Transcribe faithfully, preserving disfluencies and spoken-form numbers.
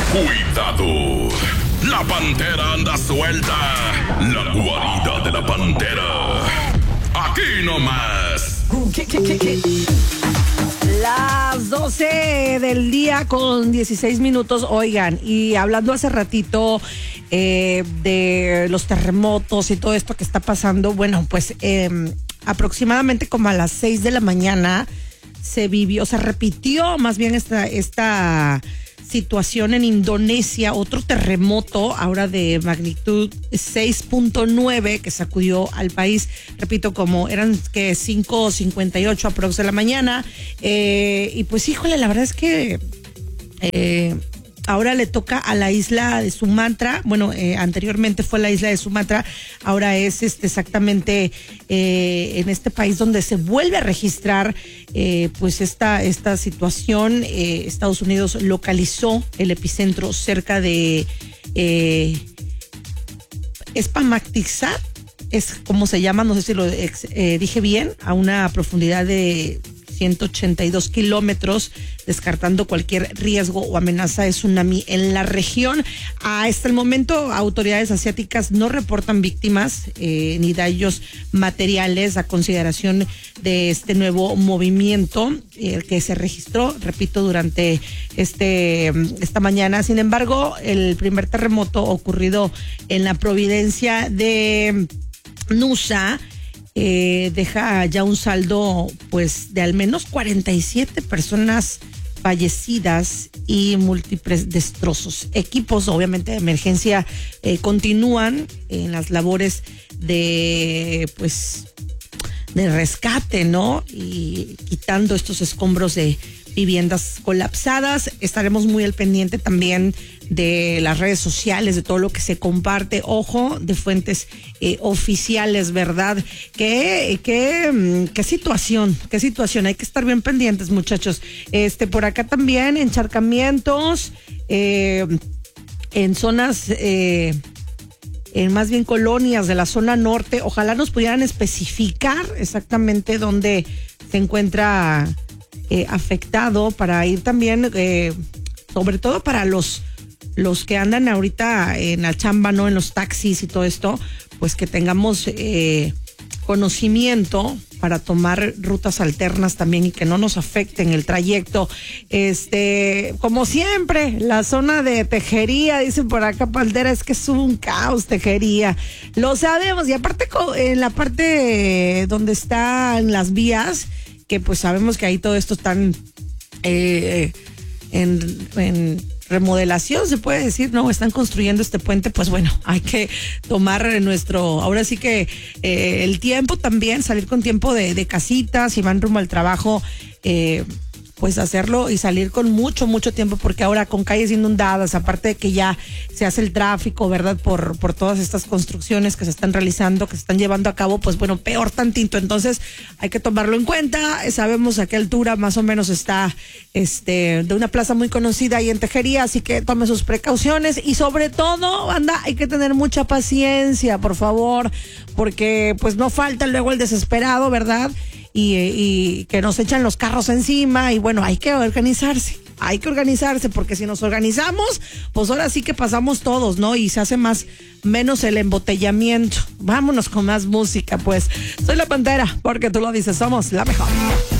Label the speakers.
Speaker 1: Cuidado, la pantera anda suelta. La guarida de la pantera. Aquí nomás.
Speaker 2: ¿Qué, qué, qué, qué? Las doce del día con dieciséis minutos, oigan, y hablando hace ratito eh, de los terremotos y todo esto que está pasando, bueno, pues eh, aproximadamente como a las seis de la mañana se vivió, se repitió más bien esta, esta situación en Indonesia, otro terremoto ahora de magnitud seis punto nueve que sacudió al país, repito, como eran que cinco cincuenta y ocho aprox de la mañana, eh, y pues híjole, la verdad es que eh, ahora le toca a la isla de Sumatra, bueno, eh, anteriormente fue la isla de Sumatra, ahora es este exactamente eh, en este país donde se vuelve a registrar eh, pues esta, esta situación. eh, Estados Unidos localizó el epicentro cerca de eh, Espamactizat, es como se llama, no sé si lo eh, dije bien, a una profundidad de ciento ochenta y dos kilómetros, descartando cualquier riesgo o amenaza de tsunami en la región. Hasta el momento, autoridades asiáticas no reportan víctimas eh, ni daños materiales a consideración de este nuevo movimiento el eh, que se registró, repito, durante este esta mañana. Sin embargo, el primer terremoto ocurrido en la provincia de Nusa Eh, deja ya un saldo pues de al menos cuarenta y siete personas fallecidas y múltiples destrozos. Equipos obviamente de emergencia eh, continúan en las labores de pues de rescate, ¿no? Y quitando estos escombros de viviendas colapsadas. Estaremos muy al pendiente también de las redes sociales, de todo lo que se comparte, ojo, de fuentes eh, oficiales, ¿verdad? ¿Qué, qué, qué situación, qué situación? Hay que estar bien pendientes, muchachos. Este, por acá también, encharcamientos, eh, en zonas, eh, en más bien colonias de la zona norte. Ojalá nos pudieran especificar exactamente dónde se encuentra eh, afectado para ir también, eh, sobre todo para los los que andan ahorita en la chamba, ¿no? En los taxis y todo esto, pues que tengamos eh, conocimiento para tomar rutas alternas también y que no nos afecten el trayecto. Este, como siempre, la zona de Tejería, dicen por acá, Paldera, es que es un caos Tejería. Lo sabemos, y aparte en la parte donde están las vías, que pues sabemos que ahí todo esto están eh, en, en remodelación, se puede decir, ¿no? Están construyendo este puente, pues bueno, hay que tomar nuestro, ahora sí que eh, el tiempo también, salir con tiempo de, de casitas, si van rumbo al trabajo, eh, pues hacerlo y salir con mucho, mucho tiempo, porque ahora con calles inundadas, aparte de que ya se hace el tráfico, ¿verdad? Por, por todas estas construcciones que se están realizando, que se están llevando a cabo, pues bueno, peor tantito. Entonces, hay que tomarlo en cuenta. Sabemos a qué altura más o menos está este de una plaza muy conocida ahí en Tejería, así que tome sus precauciones y sobre todo, banda, hay que tener mucha paciencia, por favor, porque pues no falta luego el desesperado, ¿verdad? Y, y que nos echan los carros encima y bueno, hay que organizarse, hay que organizarse porque si nos organizamos, pues ahora sí que pasamos todos, ¿no? Y se hace más, menos el embotellamiento. Vámonos con más música, pues. Soy la Pantera, porque tú lo dices, somos la mejor.